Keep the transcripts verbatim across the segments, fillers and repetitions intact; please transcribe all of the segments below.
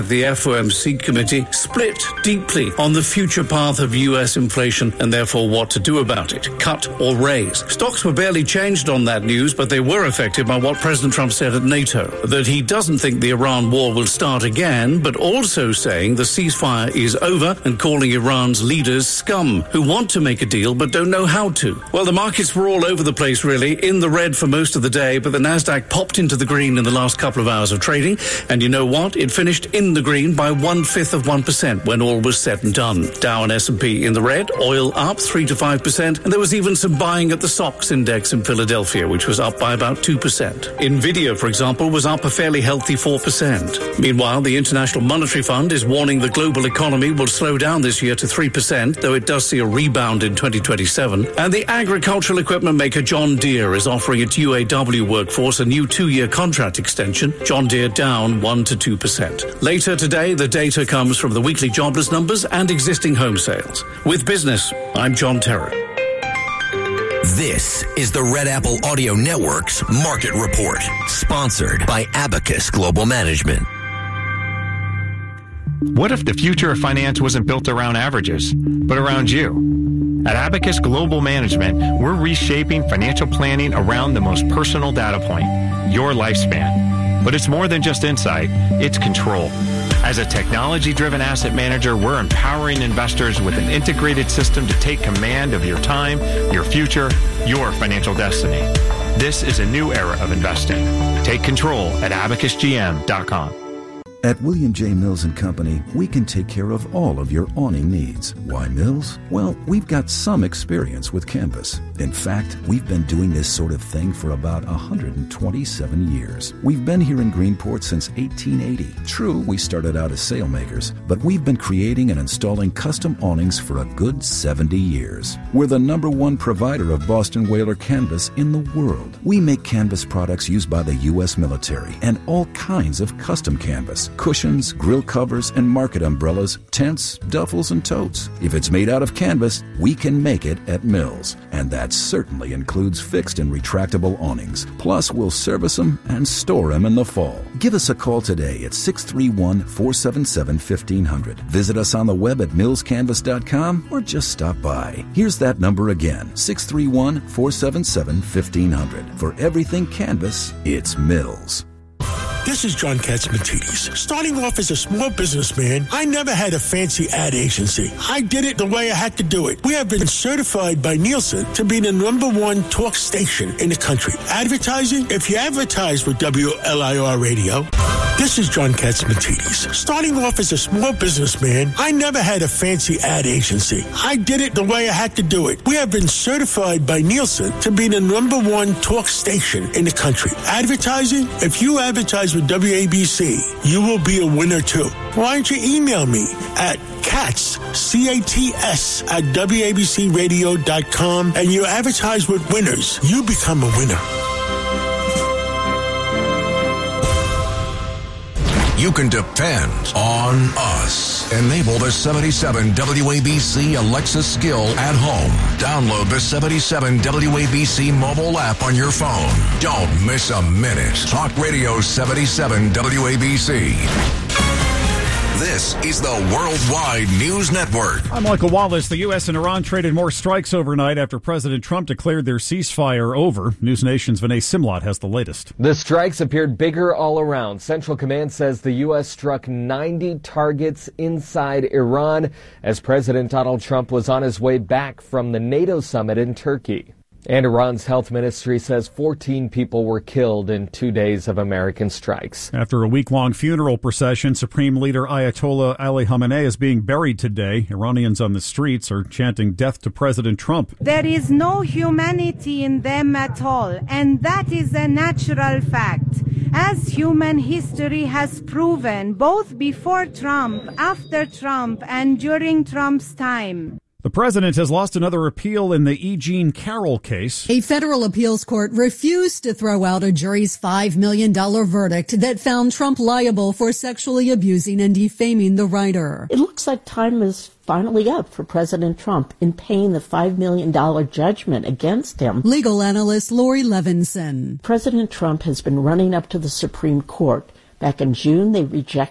The F O M C committee split deeply on the future path of U S inflation and therefore what to do about it, cut or raise. Stocks were barely changed on that news, but they were affected by what President Trump said at NATO, that he doesn't think the Iran war will start again, but also saying the ceasefire is over and calling Iran's leaders scum, who want to make a deal but don't know how to. Well, the markets were all over the place, really, in the red for most of the day, but the Nasdaq popped into the green in the last couple of hours of trading, and you know what? It finished in the green by one-fifth of one percent when all was said and done. Dow and S and P in the red, oil up three to five percent, and there was even some buying at the S O X index in Philadelphia, which was up by about two percent. Nvidia, for example, was up a fairly healthy four percent. Meanwhile, the International Monetary Fund is warning the global economy will slow down this year to three percent, though it does see a rebound in twenty twenty-seven. And the agricultural equipment maker John Deere is offering its U A W workforce a new two-year contract extension. John Deere down one to two percent. Later today, the data comes from the weekly jobless numbers and existing home sales. With business, I'm John Terry. This is the Red Apple Audio Network's Market Report, sponsored by Abacus Global Management. What if the future of finance wasn't built around averages, but around you? At Abacus Global Management, we're reshaping financial planning around the most personal data point, your lifespan. But it's more than just insight, it's control. As a technology-driven asset manager, we're empowering investors with an integrated system to take command of your time, your future, your financial destiny. This is a new era of investing. Take control at abacus g m dot com. At William J. Mills and Company, we can take care of all of your awning needs. Why Mills? Well, we've got some experience with canvas. In fact, we've been doing this sort of thing for about one hundred twenty-seven years. We've been here in Greenport since eighteen eighty. True, we started out as sailmakers, but we've been creating and installing custom awnings for a good seventy years. We're the number one provider of Boston Whaler canvas in the world. We make canvas products used by the U S military and all kinds of custom canvas. Cushions, grill covers, and market umbrellas, tents, duffels, and totes. If it's made out of canvas, we can make it at Mills. And that certainly includes fixed and retractable awnings. Plus, we'll service them and store them in the fall. Give us a call today at six three one, four seven seven, fifteen hundred. Visit us on the web at mills canvas dot com or just stop by. Here's that number again, six three one, four seven seven, fifteen hundred. For everything canvas, it's Mills. This is John Katzmatidis. Starting off as a small businessman, I never had a fancy ad agency. I did it the way I had to do it. We have been certified by Nielsen to be the number one talk station in the country. Advertising? If you advertise with W L I R Radio, this is John Katzmatidis. Starting off as a small businessman, I never had a fancy ad agency. I did it the way I had to do it. We have been certified by Nielsen to be the number one talk station in the country. Advertising? If you advertise with W A B C, you will be a winner too. Why don't you email me at Katz, C A T S, at W A B C radio dot com, and you advertise with winners. You become a winner. You can depend on us. Enable the seventy-seven W A B C Alexa skill at home. Download the seventy-seven W A B C mobile app on your phone. Don't miss a minute. Talk Radio seventy-seven W A B C. This is the Worldwide News Network. I'm Michael Wallace. The U S and Iran traded more strikes overnight after President Trump declared their ceasefire over. News Nation's Vinay Simlot has the latest. The strikes appeared bigger all around. Central Command says the U S struck ninety targets inside Iran as President Donald Trump was on his way back from the NATO summit in Turkey. And Iran's health ministry says fourteen people were killed in two days of American strikes. After a week-long funeral procession, Supreme Leader Ayatollah Ali Khamenei is being buried today. Iranians on the streets are chanting death to President Trump. There is no humanity in them at all, and that is a natural fact. As human history has proven, both before Trump, after Trump, and during Trump's time. The president has lost another appeal in the E. Jean Carroll case. A federal appeals court refused to throw out a jury's five million dollars verdict that found Trump liable for sexually abusing and defaming the writer. It looks like time is finally up for President Trump in paying the five million dollars judgment against him. Legal analyst Lori Levinson. President Trump has been running up to the Supreme Court. Back in June, they rejected his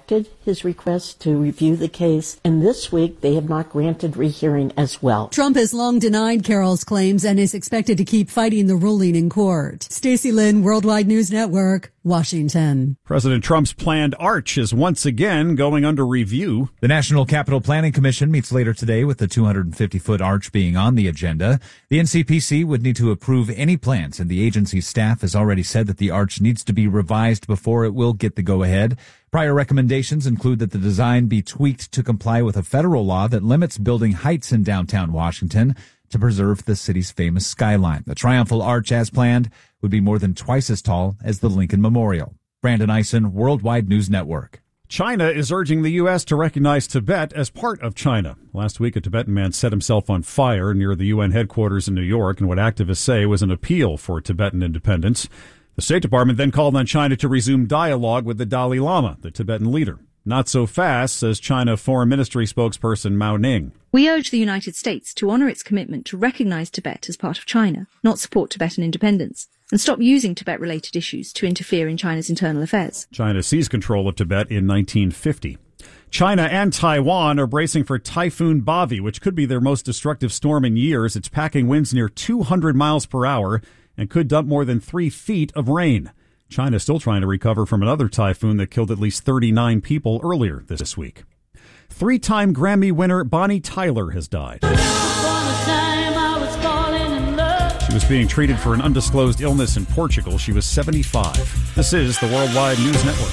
his request to review the case, and this week they have not granted rehearing as well. Trump has long denied Carroll's claims and is expected to keep fighting the ruling in court. Stacey Lynn, Worldwide News Network, Washington. President Trump's planned arch is once again going under review. The National Capital Planning Commission meets later today with the two hundred fifty foot arch being on the agenda. The N C P C would need to approve any plans, and the agency's staff has already said that the arch needs to be revised before it will get the go-ahead. Prior recommendations include that the design be tweaked to comply with a federal law that limits building heights in downtown Washington to preserve the city's famous skyline. The triumphal arch, as planned, would be more than twice as tall as the Lincoln Memorial. Brandon Eisen, Worldwide News Network. China is urging the U S to recognize Tibet as part of China. Last week, a Tibetan man set himself on fire near the U N headquarters in New York in what activists say was an appeal for Tibetan independence. The State Department then called on China to resume dialogue with the Dalai Lama, the Tibetan leader. Not so fast, says China Foreign Ministry spokesperson Mao Ning. We urge the United States to honour its commitment to recognise Tibet as part of China, not support Tibetan independence, and stop using Tibet-related issues to interfere in China's internal affairs. China seized control of Tibet in nineteen fifty. China and Taiwan are bracing for Typhoon Bavi, which could be their most destructive storm in years. It's packing winds near two hundred miles per hour and could dump more than three feet of rain. China is still trying to recover from another typhoon that killed at least thirty-nine people earlier this week. Three-time Grammy winner Bonnie Tyler has died. She was being treated for an undisclosed illness in Portugal. She was seventy-five. This is the Worldwide News Network.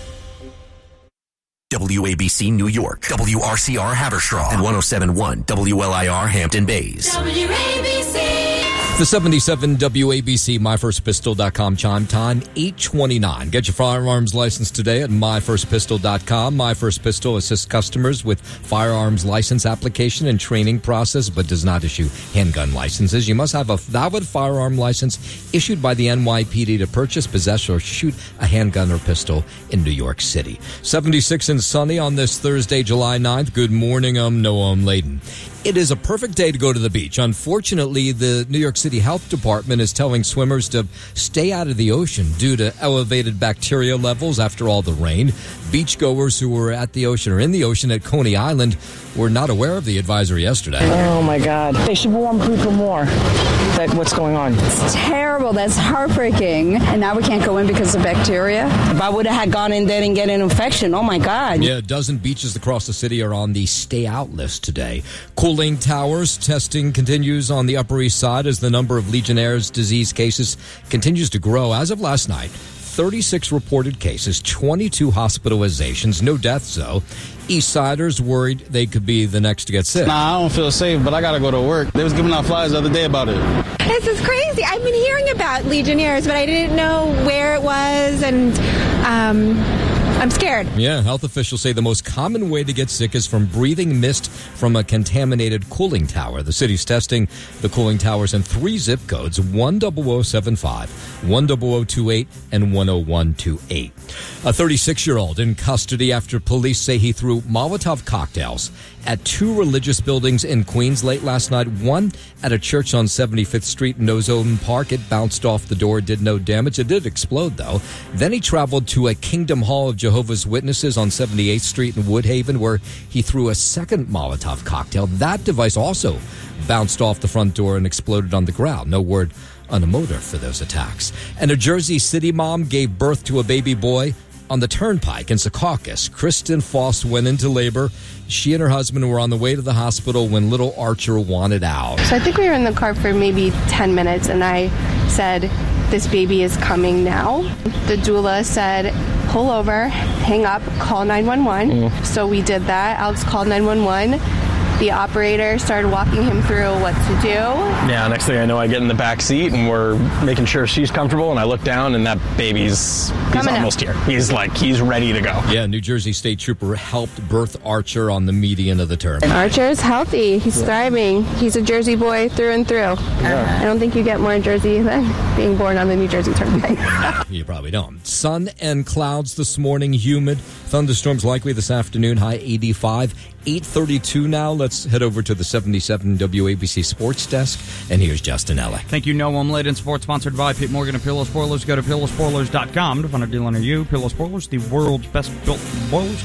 W A B C New York, W R C R Haverstraw, and one oh seven point one W L I R Hampton Bays. W A B C. The seventy-seven W A B C my first pistol dot com chime time, eight twenty-nine. Get your firearms license today at my first pistol dot com. My First Pistol assists customers with firearms license application and training process, but does not issue handgun licenses. You must have a valid firearm license issued by the N Y P D to purchase, possess, or shoot a handgun or pistol in New York City. seventy-six and sunny on this Thursday, July ninth. Good morning, I'm Noam Layden. It is a perfect day to go to the beach. Unfortunately, the New York City Health Department is telling swimmers to stay out of the ocean due to elevated bacteria levels after all the rain. Beachgoers who were at the ocean or in the ocean at Coney Island were not aware of the advisory yesterday. Oh, my God. They should warn people more that what's going on. It's terrible. That's heartbreaking. And now we can't go in because of bacteria. If I would have had gone in there and get an infection, oh, my God. Yeah, a dozen beaches across the city are on the stay out list today. Cooling towers testing continues on the Upper East Side as the number of Legionnaire's disease cases continues to grow. As of last night, thirty-six reported cases, twenty-two hospitalizations, no deaths though. Eastsiders worried they could be the next to get sick. Nah, I don't feel safe, but I gotta go to work. They was giving out flyers the other day about it. This is crazy. I've been hearing about Legionnaires, but I didn't know where it was, and um, I'm scared. Yeah, health officials say the most common way to get sick is from breathing mist from a contaminated cooling tower. The city's testing the cooling towers in three zip codes, one zero zero seven five, one zero zero two eight, and one zero one two eight. A thirty-six-year-old in custody after police say he threw Molotov cocktails at two religious buildings in Queens late last night. One at a church on seventy-fifth Street in Ozone Park. It bounced off the door, did no damage. It did explode, though. Then he traveled to a Kingdom Hall of Jehovah's Witnesses on seventy-eighth Street in Woodhaven, where he threw a second Molotov cocktail. That device also bounced off the front door and exploded on the ground. No word on a motive for those attacks. And a Jersey City mom gave birth to a baby boy on the Turnpike in Secaucus. Kristen Foss went into labor. She and her husband were on the way to the hospital when little Archer wanted out. So I think we were in the car for maybe ten minutes, and I said, "This baby is coming now." The doula said, "Pull over, hang up, call nine one one." Mm. So we did that. Alex called nine one one. The operator started walking him through what to do. Yeah, next thing I know, I get in the back seat and we're making sure she's comfortable, and I look down and that baby's he's Coming almost up. here. He's like, he's ready to go. Yeah, New Jersey State Trooper helped birth Archer on the median of the turn. Archer's healthy. He's yeah. thriving. He's a Jersey boy through and through. Yeah. I don't think you get more Jersey than being born on the New Jersey Turnpike. You probably don't. Sun and clouds this morning, humid. Thunderstorms likely this afternoon, high eighty-five. eight thirty-two now. Let's head over to the seventy-seven W A B C Sports Desk, and here's Justin Ellick. Thank you, Noam Layden. Sports sponsored by Pete Morgan and Pillow Spoilers. Go to pillow spoilers dot com to find a dealer near you. Pillow Spoilers, the world's best built spoilers.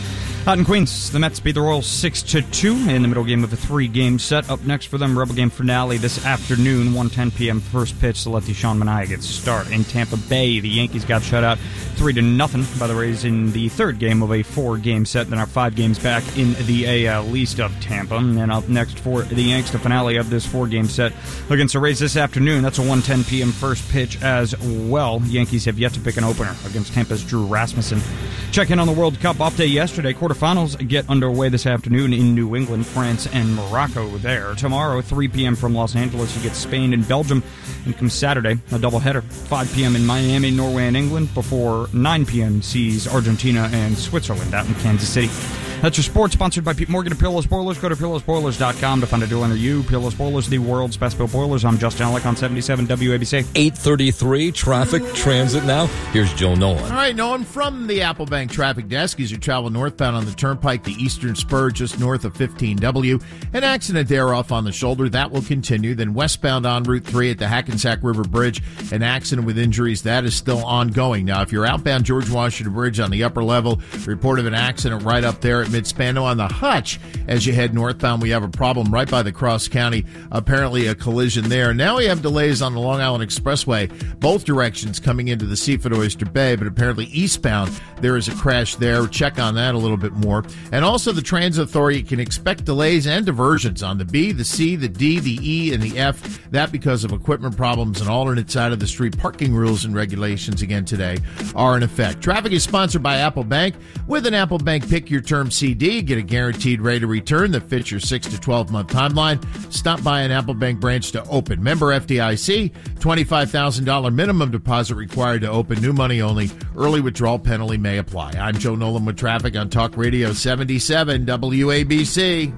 Out in Queens, the Mets beat the Royals six to two in the middle game of a three-game set. Up next for them, Rebel game finale this afternoon, one ten p.m. first pitch to let Deshaun Manaea get start. In Tampa Bay, the Yankees got shut out three to nothing by the Rays in the third game of a four-game set. Then our five games back in the A L East of Tampa. And up next for the Yanks, the finale of this four-game set against the Rays this afternoon. That's a one ten p.m. first pitch as well. Yankees have yet to pick an opener against Tampa's Drew Rasmussen. Check in on the World Cup off day yesterday. Quarterfinals get underway this afternoon in New England, France, and Morocco there. Tomorrow, three p.m. from Los Angeles, you get Spain and Belgium. And come Saturday, a doubleheader, five p.m. in Miami, Norway, and England, before nine p.m. sees Argentina and Switzerland out in Kansas City. That's your sports, sponsored by Pete Morgan of Peerless Boilers. Go to peerless boilers dot com to find a dealer near you. Peerless Boilers, the world's best built boilers. I'm Justin Alec on seventy-seven W A B C. eight thirty-three, traffic, transit now. Here's Joe Nolan. All right, Nolan from the Apple Bank Traffic Desk. As you travel northbound on the Turnpike, the Eastern Spur just north of fifteen W. An accident there off on the shoulder. That will continue. Then westbound on Route three at the Hackensack River Bridge, an accident with injuries. That is still ongoing. Now, if you're outbound George Washington Bridge on the upper level, report of an accident right up there at Mid-Spano on the Hutch. As you head northbound, we have a problem right by the Cross County. Apparently a collision there. Now we have delays on the Long Island Expressway, both directions coming into the Seaford Oyster Bay, but apparently eastbound there is a crash there. Check on that a little bit more. And also the Transit Authority can expect delays and diversions on the B, the C, the D, the E, and the F. That because of equipment problems and alternate side of the street parking rules and regulations again today are in effect. Traffic is sponsored by Apple Bank. With an Apple Bank Pick Your Term C D, get a guaranteed rate of return that fits your six to twelve month timeline. Stop by an Apple Bank branch to open. Member F D I C, twenty-five thousand dollars minimum deposit required to open. New money only. Early withdrawal penalty may apply. I'm Joe Nolan with traffic on Talk Radio seventy-seven W A B C.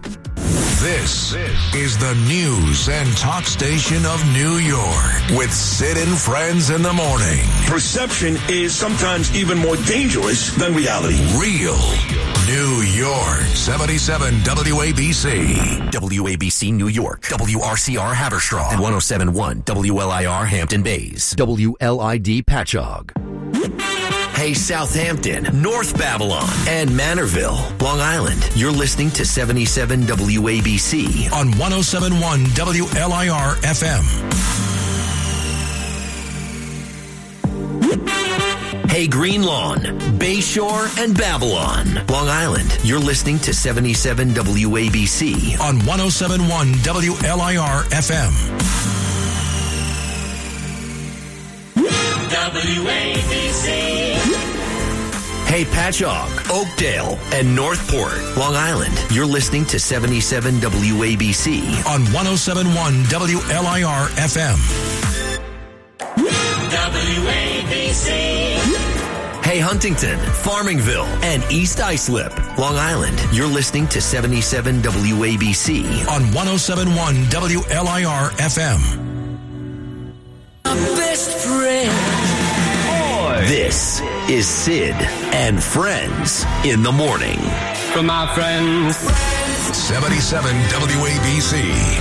This is the news and talk station of New York with Sid and Friends in the morning. Perception is sometimes even more dangerous than reality. Real New York, seventy-seven W A B C. W A B C New York, W R C R Haverstraw, and one oh seven point one W L I R Hampton Bays, W L I D Patchogue. Hey, Southampton, North Babylon, and Manorville, Long Island. You're listening to seventy-seven W A B C on one oh seven point one W L I R F M. Hey, Green Lawn, Bayshore, and Babylon, Long Island. You're listening to seventy-seven W A B C on one oh seven point one W L I R F M. W A B C. Hey, Patchogue, Oakdale, and Northport, Long Island. You're listening to seventy-seven W A B C on one oh seven point one W L I R F M. W A B C. Hey, Huntington, Farmingville, and East Islip, Long Island. You're listening to seventy-seven W A B C on one oh seven point one W L I R F M. Best friend. Boy. This is Sid and Friends in the morning. For my friends. seventy-seven W A B C.